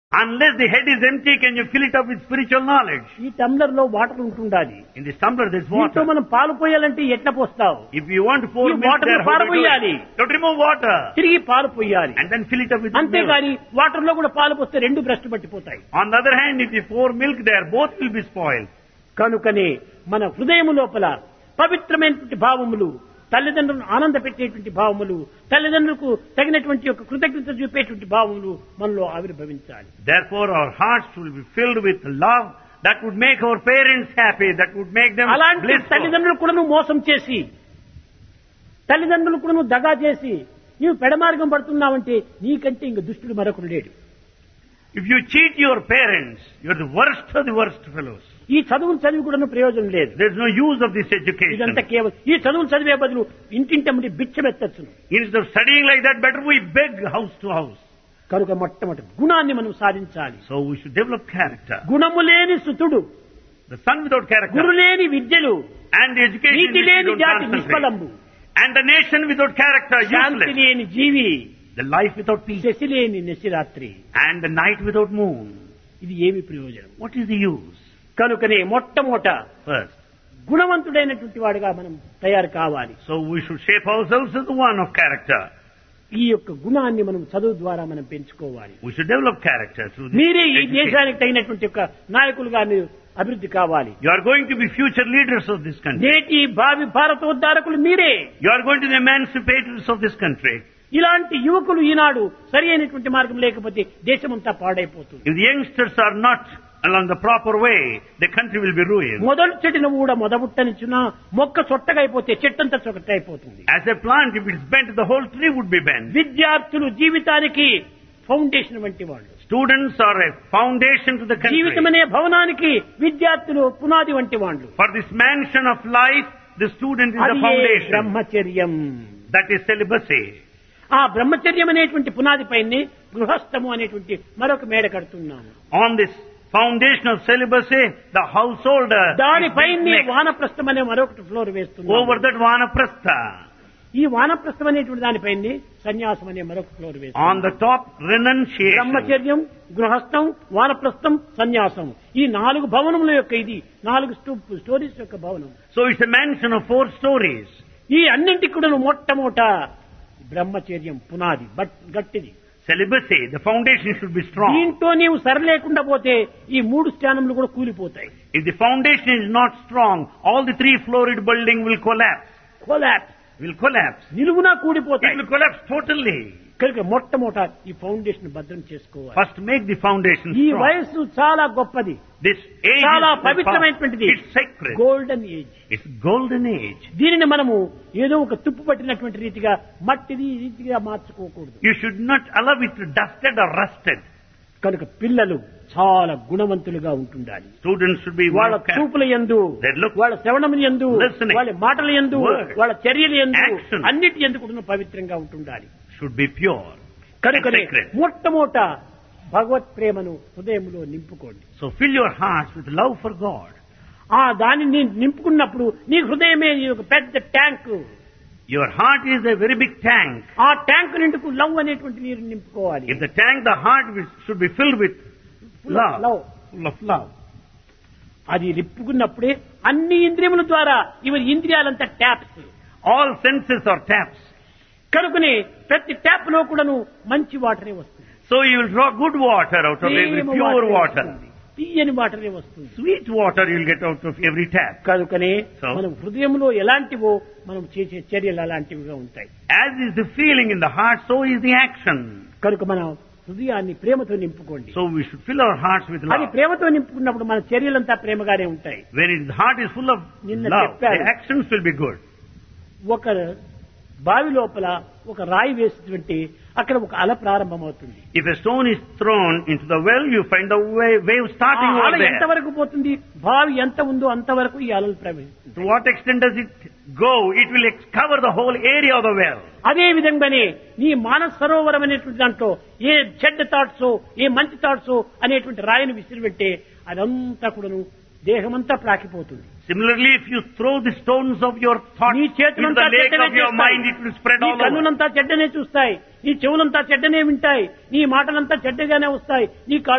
Unless the head is empty, can you fill it up with spiritual knowledge? ఈ tumbler లో water ఉంటుండాలి. In this tumbler there is దీంతో water. మనం పాలు పోయాలంటే ఎట్లా పోస్తావు? If you want to pour You milk water there, లో how do you do పారబోయాలి. it? You have to remove water తిరిగి పాలు పోయాలి. and then fill it up with milk. అంతేగాని water లో కూడా పాలు పోస్తే రెండు భ్రష్టు పట్టిపోతాయి. On the other hand, if you pour milk there, both will be spoiled. కనుకనే మన హృదయము లోపల పవిత్రమైనటువంటి భావములు, తల్లిదండ్రులను ఆనంద పెట్టేటువంటి భావములు, తల్లిదండ్రులకు తగినటువంటి యొక్క కృతజ్ఞత చూపేటువంటి భావములు మనలో ఆవిర్భవించాలి. Therefore, our hearts will be filled with love that would make our parents happy, that would make them అలాంటి blissful. తల్లిదండ్రులు కూడా నువ్వు మోసం చేసి, తల్లిదండ్రులు కూడా నువ్వు దగా చేసి నీవు పెడమార్గం పడుతున్నావంటే నీకంటే ఇంక దుష్టుడు మరొకడు లేడు. If you cheat your parents, you are the worst of the worst fellows. ఈ చదువులు చదివి కూడా ప్రయోజనం లేదు. There is no use of this education. ఇదంతా కేవలం ఈ చదువులు చదివే బదులు ఇంటింటమ్మడి బిచ్చమెత్తచ్చును. Instead of studying like that, better we beg house to house. కనుక మొట్టమొదటి గుణాన్ని మనం సాధించాలి. So we should develop character. గుణము లేని సుతుడు, The son without character గురు లేని విద్యలు, and the education NITI which you లేని don't జాతి concentrate. నిష్ఫలంబు, And the nation without character, Shanti useless. లేని జీవి, The life without peace. Shashi లేని నిశిరాత్రి. And the night without moon. ఇది ఏమి ప్రయోజనం? What is the use? కనుకనే మొట్టమొదట First. గుణవంతుడైనటువంటి వాడిగా మనం తయారు కావాలి. So we should shape ourselves as the one of character. ఈ యొక్క గుణాన్ని మనం చదువు ద్వారా మనం పెంచుకోవాలి. We should develop character through this మీరే ఈ education. దేశానికి తగినటువంటి యొక్క నాయకులుగా మీరు అభివృద్ధి కావాలి. You are going to be future leaders of this country. నేటి భావి భారతోద్ధారకులు మీరే. You are going to be the emancipators of this country. ఇలాంటి యువకులు ఈనాడు సరి అయినటువంటి మార్గం లేకపోతే దేశమంతా పాడైపోతుంది. If the youngsters are not along the proper way, the country will be ruined. మొదలు చెట్టును కూడా మొదబుట్టనిచ్చిన మొక్క చొట్టగా అయిపోతే చెట్టంతా చొట్ట అయిపోతుంది. As a plant, if it's bent, the whole tree would be bent. విద్యార్థులు జీవితానికి ఫౌండేషన్ వంటి వాళ్ళు. Students are a foundation to the country. జీవితం అనే భవనానికి విద్యార్థులు పునాది వంటి వాళ్ళు. For this mansion of life, the student is the అది foundation. బ్రహ్మచర్యం. That is celibacy. ఆ బ్రహ్మచర్యం అనేటువంటి పునాది పైనే గృహస్థము అనేటువంటి మరొక మేడ కడుతున్నాము. On this foundation of celibacy, the householder దానిపైనే is next. వానప్రస్థం అనే మరొకటి ఫ్లోర్ వేస్తున్నాము. Over that vanaprastha. ఈ వానప్రస్థం అనేటువంటి దానిపైనే సన్యాసం అనే మరొక ఫ్లోర్ On వేస్తున్నాము. the top, renunciation. బ్రహ్మచర్యం, గృహస్థం, వానప్రస్థం, సన్యాసం, ఈ 4 భవనముల యొక్క ఇది 4 స్టోరీస్ యొక్క భవనం. So it's a mansion of 4 stories. ఈ అన్నింటికి కూడా మొట్టమొదట బ్రహ్మచర్యం పునాది గట్టిది. Celibacy, the foundation should be strong. దీంతో నీవు సరిలేకుండా పోతే ఈ 3 స్థానములు కూడా కూలిపోతాయి. If the foundation is not strong, all the 3-floored building will collapse. నిలువునా It కూడిపోతాయి. will collapse totally. కనుక మొట్టమొదట ఈ ఫౌండేషన్ భద్రం చేసుకోవాలి. First make the foundation ఈ strong. వయస్సు చాలా గొప్పది, This age చాలా is పవిత్రమైనటువంటిది. it's sacred. Golden age. It's golden age. దీనిని మనము ఏదో ఒక తుప్పు పట్టినటువంటి రీతిగా మట్టిది ఈ రీతిగా మార్చుకోకూడదు. You should not allow it to dusted or rusted. కనుక పిల్లలు చాలా గుణవంతులుగా ఉంటుండాలి. Students should be వాళ్ళ well kept. చూపుల యందు, Their look, వాళ్ళ శ్రవణముల యందు, listening, వాళ్ళ మాటల యందు, word, వాళ్ళ చర్యల యందు, action. అన్నిటి యందు కూడా పవిత్రంగా ఉంటుండాలి. should be pure and కనుకనే sacred. మొట్టమొదట భగవత్ ప్రేమను హృదయంలో నింపుకోండి. So fill your hearts with love for God. ఆ దానిని నింపుకున్నప్పుడు నీ హృదయమే ఒక పెద్ద tank. Your heart is a very big tank. ఆ ట్యాంక్ నిండుకు లవ్ అనేటువంటి నీరు నింపుకోవాలి. If the tank, the heart should be filled with love. Full of love. అది నింపుకున్నప్పుడే అన్ని ఇంద్రియముల ద్వారా ఇవి ఇంద్రియాలంతా taps. All senses are taps. కనుకనే ప్రతి ట్యాప్ లో కూడాను మంచి వాటరే వస్తుంది. So you will draw good water out of every Prema pure వాటరే water. వస్తుంది. తీయని వాటరే వస్తుంది. Sweet water you will get out of every tap. కనుకనే So? మనం హృదయంలో ఎలాంటివో మనం చేసే చర్యలు అలాంటివిగా ఉంటాయి. As is the feeling in the heart, so is the action. కనుక మనం హృదయాన్ని ప్రేమతో నింపుకోండి. So we should fill our hearts with అది love. ప్రేమతో నింపుకున్నప్పుడు మన చర్యలంతా ప్రేమగానే ఉంటాయి. When the heart is full of నిన్న love, చెప్పారు. the actions will be good. ఒక బావి లోపల ఒక రాయి వేస్తుంటే అక్కడ ఒక అల ప్రారంభమవుతుంది. If a stone is thrown into the well, you find the wave starting ఆ అల over ఎంత there. వరకు పోతుంది? బావి ఎంత ఉందో అంతవరకు ఈ అలలు ప్రవహిస్తుంది. To what extent does it go? It will cover the whole area of the well. అదే విధంగానే నీ మానస సరోవరం అనేటువంటి దాంట్లో ఏ చెడ్డ థాట్స్ ఏ మంచి థాట్స్ అనేటువంటి రాయిని విసిరిపెట్టే అదంతా కూడాను దేహమంతా ప్రాకిపోతుంది. Similarly, if you throw the stones of your thoughts నీ into చేతులంతా the lake చెడ్డనే of your చూస్తాయి, mind, it will spread నీ all over. కన్నులంతా చెడ్డనే చూస్తాయి, నీ చెవులంతా చెడ్డనే వింటాయి, నీ మాటలంతా చెడ్డగానే వస్తాయి, నీ